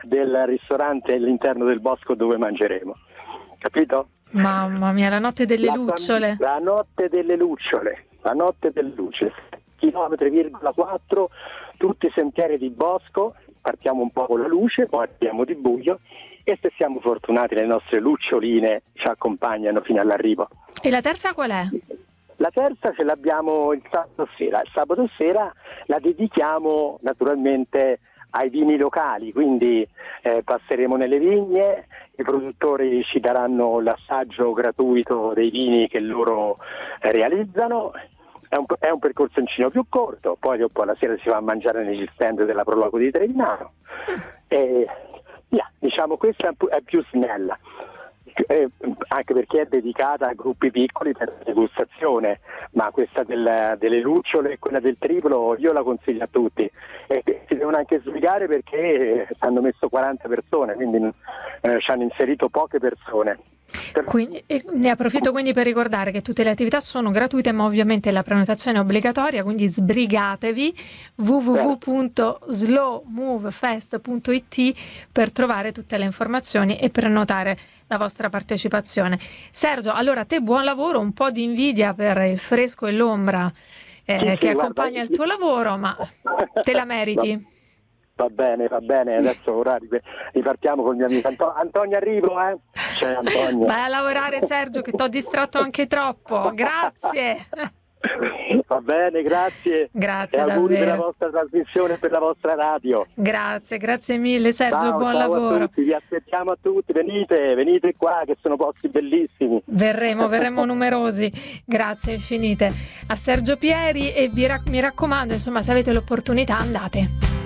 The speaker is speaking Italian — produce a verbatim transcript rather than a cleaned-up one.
del ristorante all'interno del bosco dove mangeremo, capito? Mamma mia, la notte delle la, lucciole. La notte delle lucciole, la notte delle lucciole, chilometri virgola quattro, tutti sentieri di bosco, partiamo un po' con la luce, poi arriviamo di buio e se siamo fortunati le nostre luccioline ci accompagnano fino all'arrivo. E la terza qual è? La terza ce l'abbiamo il sabato sera, il sabato sera la dedichiamo naturalmente ai vini locali, quindi eh, passeremo nelle vigne, i produttori ci daranno l'assaggio gratuito dei vini che loro eh, realizzano. È un, è un percorsoncino più corto, poi dopo la sera si va a mangiare negli stand della Proloco di Trevignano e yeah, diciamo questa è più snella. Eh, anche perché è dedicata a gruppi piccoli per degustazione, ma questa del, delle lucciole e quella del triplo io la consiglio a tutti e si devono anche sbrigare perché hanno messo quaranta persone, quindi eh, ci hanno inserito poche persone. Quindi, e ne approfitto quindi per ricordare che tutte le attività sono gratuite, ma ovviamente la prenotazione è obbligatoria, quindi sbrigatevi w w w punto slow move fest punto i t per trovare tutte le informazioni e prenotare la vostra partecipazione. Sergio, allora te buon lavoro, un po' di invidia per il fresco e l'ombra eh, sì, che sì, accompagna guarda, il tuo lavoro, ma te la meriti. Va bene, va bene, adesso ora ripartiamo con il mio amico Anto- Antonio arrivo, eh? C'è Antonio. Vai a lavorare Sergio che t'ho distratto anche troppo, grazie. Va bene, grazie. Grazie e auguri davvero. per la vostra trasmissione e per la vostra radio. Grazie, grazie mille Sergio, ciao, buon ciao lavoro. A tutti, vi aspettiamo a tutti, venite, venite qua che sono posti bellissimi. Verremo, verremo numerosi, grazie infinite a Sergio Pieri e vi rac- mi raccomando, insomma, se avete l'opportunità andate.